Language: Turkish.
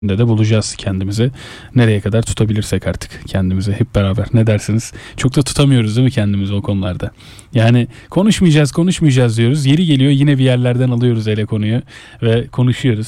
de bulacağız kendimizi. Nereye kadar tutabilirsek artık kendimizi hep beraber. Ne dersiniz? Çok da tutamıyoruz değil mi kendimizi o konularda? Yani konuşmayacağız diyoruz. Yeri geliyor yine bir yerlerden alıyoruz ele konuyu ve konuşuyoruz.